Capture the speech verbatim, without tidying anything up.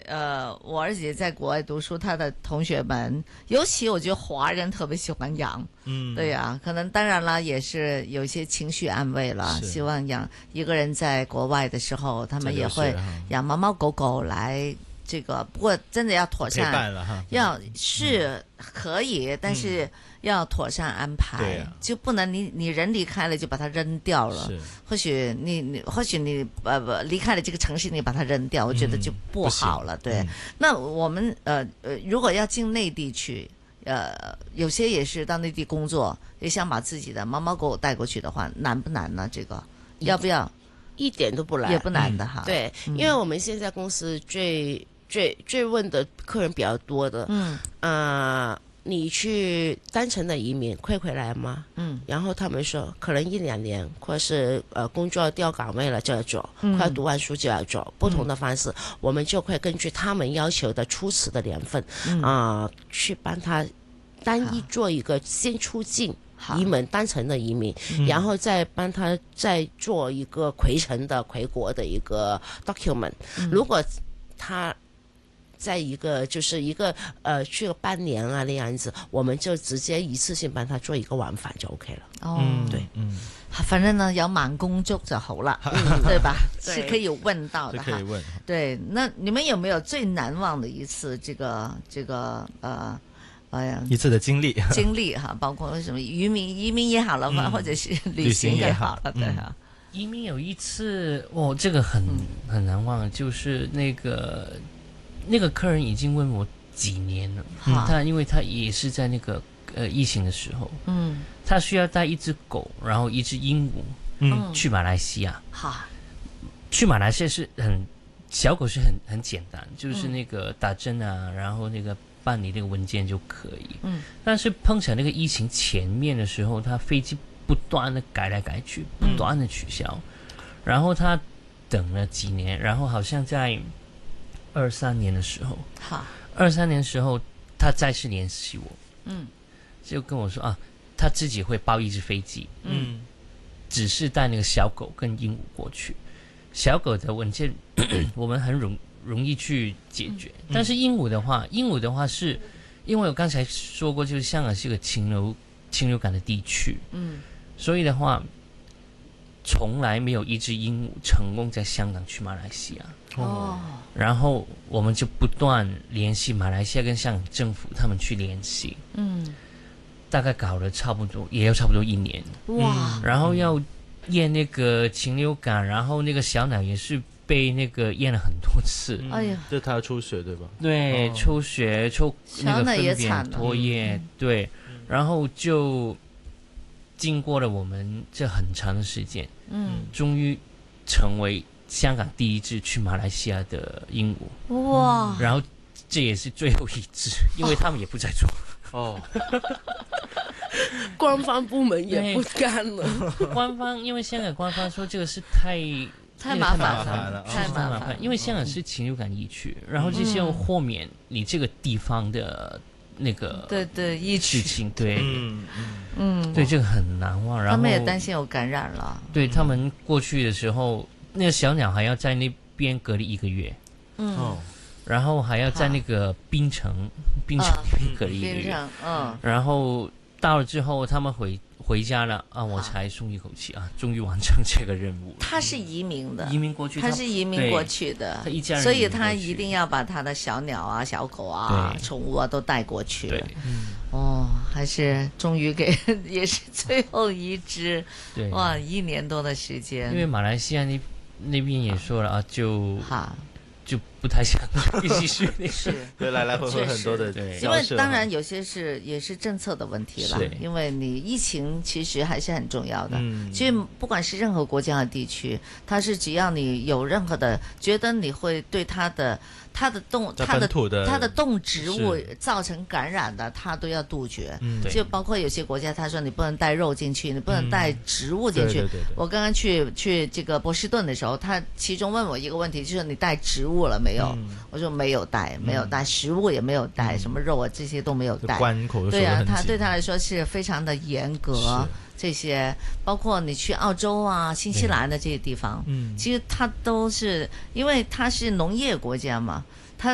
呃，我儿子在国外读书，他的同学们，尤其我觉得华人特别喜欢养，嗯，对呀、啊，可能当然啦，也是有一些情绪安慰了，希望养一个人在国外的时候，他们也会养猫猫狗狗来。这个不过真的要妥善，要是可以，嗯、但是要妥善安排，嗯、就不能你你人离开了就把它扔掉了。或许你你或许你呃不离开了这个城市，你把它扔掉，我觉得就不好了。嗯、对，嗯、那我们呃呃如果要进内地去，呃有些也是到内地工作，也想把自己的猫猫狗狗带过去的话，难不难呢？这个要不要？ 一点都不难， 也不难的哈。 嗯、对，嗯、因为我们现在公司最。最最问的客人比较多的，嗯啊、呃，你去单程的移民会回来吗？嗯，然后他们说可能一两年，或者是呃工作调岗位了就要走，嗯、快读完书就要走，不同的方式，嗯、我们就会根据他们要求的初始的年份，啊、嗯呃，去帮他单一做一个先出境。移民单程的移民，然后再帮他再做一个回程的回国的一个 document，嗯、如果他在一个就是一个呃去个半年啊那样子，我们就直接一次性帮他做一个往返就 OK 了。 哦， 嗯、对， 嗯，反正呢有满工足就好了，嗯、对吧？是可以问到的哈。对，那你们有没有最难忘的一次这个这个呃？哎呀， 一次的经历， 经历哈，包括什么移民移民也好了嘛，嗯、或者是旅行也好了，对哈。 移民有一次，哦，这个很、嗯、很难忘，就是那个那个客人已经问我几年了，嗯、他因为他也是在那个呃疫情的时候，嗯，他需要带一只狗，然后一只鹦鹉，嗯，去马来西亚，好，去马来西亚是很小狗是很很简单，就是那个打针啊，嗯、然后那个。办理那个文件就可以，嗯，但是碰巧那个疫情前面的时候，他飞机不断的改来改去，不断的取消，嗯、然后他等了几年，然后好像在二三年的时候，好，二三年的时候他再次联系我，嗯，就跟我说啊，他自己会包一只飞机，嗯，只是带那个小狗跟鹦鹉过去，小狗的文件我们很容。容易去解决，但是鹦鹉的话，鹦鹉的话是，因为我刚才说过，就是香港是个禽流禽流感的地区，嗯，所以的话，从来没有一只鹦鹉成功在香港去马来西亚，哦，然后我们就不断联系马来西亚跟香港政府，他们去联系，嗯，大概搞了差不多，也要差不多一年，哇，然后要验那个禽流感，然后那个小鸟也是。被那个验了很多次， 哎呀，就他出血对吧？ 对，哦、出血、抽那个粪便、唾液，嗯、对，然后就经过了我们这很长的时间，嗯，终于成为香港第一只去马来西亚的鹦鹉，哇！然后这也是最后一只，因为他们也不再做哦。 官方部门也不干了， 官方因为香港官方说这个是太。 太麻烦了， 太麻烦了， 因为香港是禽流感疫区，然后就是要豁免你这个地方的那个对对疫事情，对，嗯嗯，对这个很难忘。然后他们也担心有感染了， 对他们过去的时候，那个小鸟还要在那边隔离一个月，嗯，然后还要在那个槟城槟城那边隔离一个月，嗯，然后到了之后他们回。回家了啊，我才松一口气啊，终于完成这个任务。 他是移民的， 移民过去， 他是移民过去的， 他一家人， 所以他一定要把他的小鸟啊、小狗啊、宠物啊都带过去。 对， 嗯，哦，还是终于给，也是最后一只，对，哇，一年多的时间。 因为马来西亚那那边也说了啊，就哈。就不太想继续那是， 对，来来回回很多的， 因为当然有些是也是政策的问题了，因为你疫情其实还是很重要的。嗯，其实不管是任何国家的地区，它是只要你有任何的觉得你会对它的它的动它的它的动植物造成感染的，它都要杜绝。嗯，就包括有些国家，他说你不能带肉进去，你不能带植物进去。我刚刚去去这个波士顿的时候，他其中问我一个问题，就是你带植物了没有？嗯、我说没有带，没有带，食物也没有带，嗯、什么肉啊这些都没有带。 关口对啊，他对他来说是非常的严格。这些包括你去澳洲啊、新西兰的这些地方，嗯，其实它都是因为它是农业国家嘛，